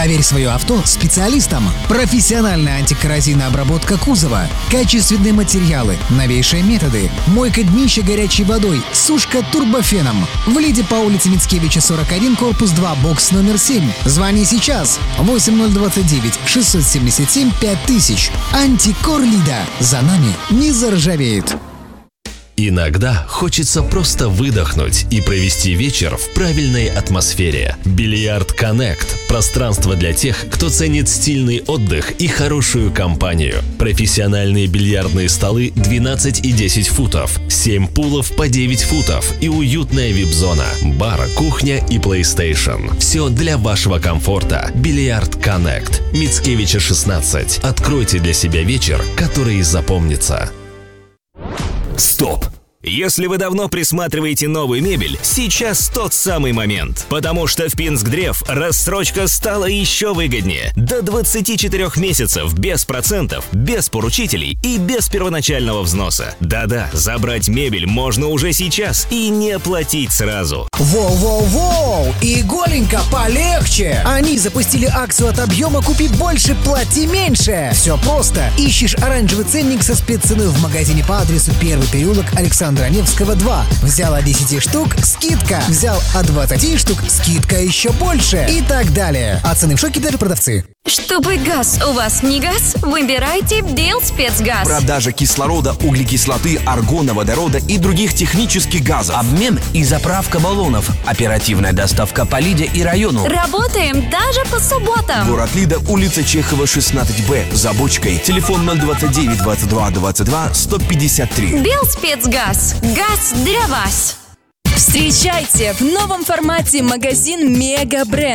Доверь свое авто специалистам. Профессиональная антикоррозийная обработка кузова, качественные материалы, новейшие методы, мойка днища горячей водой, сушка турбофеном. В Лиде по улице Мицкевича, 41, корпус 2, бокс номер 7. Звони сейчас. 8029 677 5000. Антикор Лида. За нами не заржавеет. Иногда хочется просто выдохнуть и провести вечер в правильной атмосфере. Бильярд Connect – пространство для тех, кто ценит стильный отдых и хорошую компанию. Профессиональные бильярдные столы 12 и 10 футов, 7 пулов по 9 футов и уютная вип-зона, бар, кухня и PlayStation. Все для вашего комфорта. Бильярд Connect. Мицкевича, 16. Откройте для себя вечер, который запомнится. Стоп! Если вы давно присматриваете новую мебель, сейчас тот самый момент. Потому что в Пинскдрев рассрочка стала еще выгоднее. До 24 месяцев без процентов, без поручителей и без первоначального взноса. Да-да, забрать мебель можно уже сейчас и не платить сразу. Воу-воу-воу! Иголенька, полегче! Они запустили акцию от объема «Купи больше, плати меньше». Все просто. Ищешь оранжевый ценник со спецценой в магазине по адресу 1 переулок Александра Невского, 2. Взял от 10 штук – скидка. Взял от 20 штук – скидка еще больше. И так далее. А цены в шоке даже продавцы. Чтобы газ у вас не гас, выбирайте Белспецгаз. Продажа кислорода, углекислоты, аргона, водорода и других технических газов. Обмен и заправка баллонов. Оперативная доставка по Лиде и району. Работаем даже по субботам. Город Лида, улица Чехова, 16Б. За бочкой. Телефон 029 22 22 153. Белспецгаз. Газ для вас. Встречайте в новом формате магазин Мега Бренд.